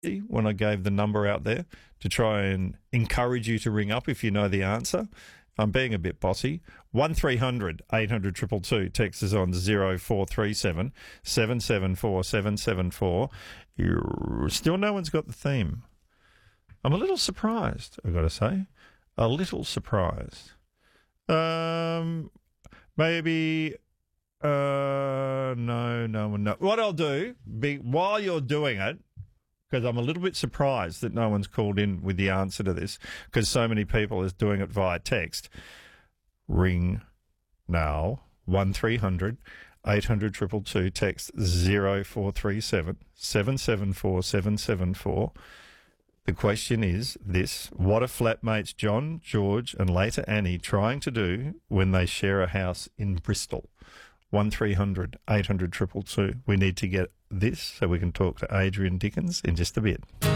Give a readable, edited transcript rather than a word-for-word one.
when I gave the number out there to try and encourage you to ring up if you know the answer. I'm being a bit bossy. 1300 800 222. Text is on 0437 774 774. Still no one's got the theme. I'm a little surprised, I've got to say. A little surprised. Maybe... no one knows. What I'll do, while you're doing it, because I'm a little bit surprised that no one's called in with the answer to this, because so many people is doing it via text. Ring now, 1300 800 222, text 0437 774 774. The question is this: what are flatmates John, George and later Annie trying to do when they share a house in Bristol? 1300 800 222. We need to get this so we can talk to Adrian Dickens in just a bit.